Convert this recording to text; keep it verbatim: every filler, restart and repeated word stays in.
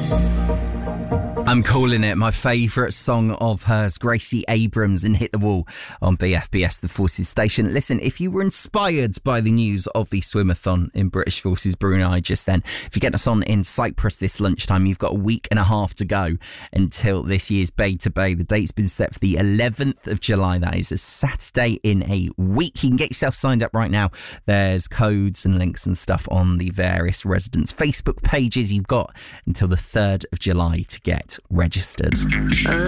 I'm calling it my favourite song of hers, Gracie Abrams and Hit the Wall on B F B S, the Forces station. Listen, if you were inspired by the news of the swimathon in British Forces Brunei just then, if you get us on in Cyprus this lunchtime, you've got a week and a half to go until this year's Bay to Bay. The date's been set for the eleventh of July. That is a Saturday in a week. You can get yourself signed up right now. There's codes and links and stuff on the various residents' Facebook pages. You've got until the third of July to get registered.